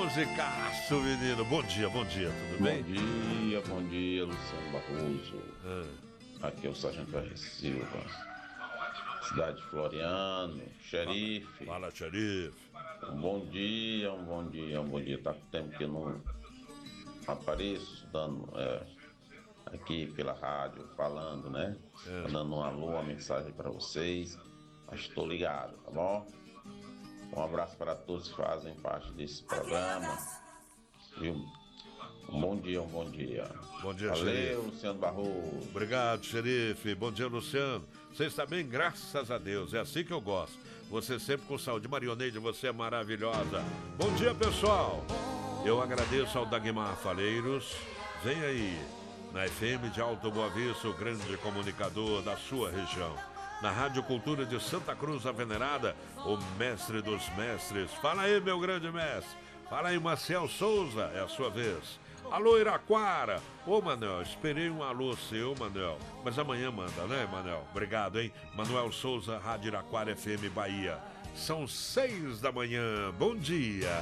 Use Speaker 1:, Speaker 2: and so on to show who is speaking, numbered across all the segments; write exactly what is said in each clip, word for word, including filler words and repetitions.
Speaker 1: musicaço, menino. Bom dia, bom dia, tudo
Speaker 2: Bom
Speaker 1: bem?
Speaker 2: dia, bom dia, Luciano Barroso.
Speaker 1: Ah,
Speaker 2: Aqui é o Sargento R. Silva. Cidade de Floriano, xerife.
Speaker 1: fala, xerife.
Speaker 2: Um bom dia, um bom dia, um bom dia. Tá com tempo que eu não apareço dando é, aqui pela rádio, falando, né?
Speaker 1: É.
Speaker 2: Dando um alô, uma mensagem para vocês. Mas estou ligado, tá bom? Um abraço para todos que fazem parte desse programa. Viu? Um bom dia, um bom dia.
Speaker 1: Bom dia,
Speaker 2: Valeu,
Speaker 1: xerife.
Speaker 2: Luciano Barroso.
Speaker 1: Obrigado, xerife. Bom dia, Luciano. Você está bem? Graças a Deus. É assim que eu gosto. Você sempre com saúde. Marioneide, você é maravilhosa. Bom dia, pessoal. Eu agradeço ao Dagmar Faleiros. Vem aí, na F M de Alto Boa Vista, o grande comunicador da sua região. Na Rádio Cultura de Santa Cruz, a Venerada, o mestre dos mestres. Fala aí, meu grande mestre. Fala aí, Marcel Souza, é a sua vez. Alô, Iraquara. Ô, Manuel, esperei um alô seu, Manuel. Mas amanhã manda, né, Manuel? Obrigado, hein? Manuel Souza, Rádio Iraquara F M Bahia. São seis da manhã. Bom dia.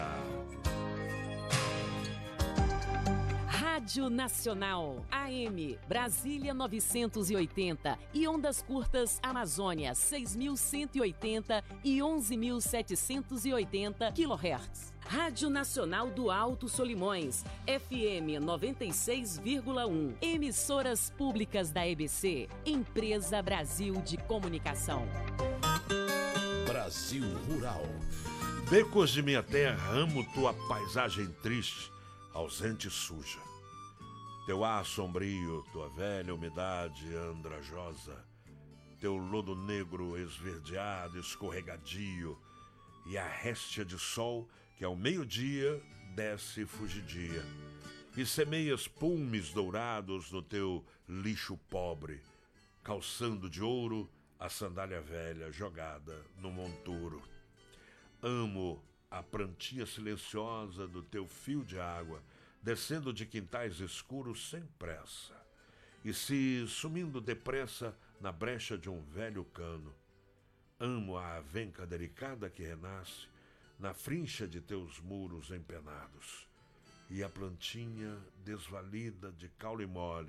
Speaker 3: Rádio Nacional, A M, Brasília novecentos e oitenta e ondas curtas Amazônia seis mil cento e oitenta e onze mil setecentos e oitenta quilohertz. Rádio Nacional do Alto Solimões, F M noventa e seis vírgula um. Emissoras públicas da E B C, Empresa Brasil de Comunicação.
Speaker 4: Brasil Rural.
Speaker 1: Becos de minha terra, amo tua paisagem triste, ausente e suja. Teu ar sombrio, tua velha umidade andrajosa, teu lodo negro esverdeado, escorregadio, e a réstia de sol que ao meio-dia desce fugidia, e semeias pumes dourados no teu lixo pobre, calçando de ouro a sandália velha jogada no monturo. Amo a prantinha silenciosa do teu fio de água, descendo de quintais escuros sem pressa, e se sumindo depressa na brecha de um velho cano. Amo a avenca delicada que renasce na frincha de teus muros empenados, e a plantinha desvalida de caule mole